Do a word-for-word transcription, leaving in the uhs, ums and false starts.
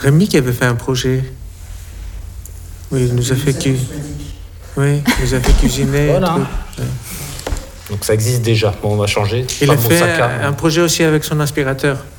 Rémi qui avait fait un projet. Oui, il nous a fait, cu... oui, il nous a fait cuisiner. Voilà. Ouais. Donc ça existe déjà. Bon, on va changer. Il Pas a fait Moussaka, un, un projet aussi avec son aspirateur.